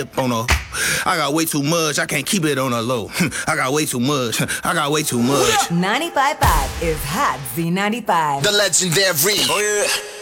on a. I got way too much, I can't keep it on a low. I got way too much, I got way too much. 95.5 is Hot Z95. The legendary. Oh yeah.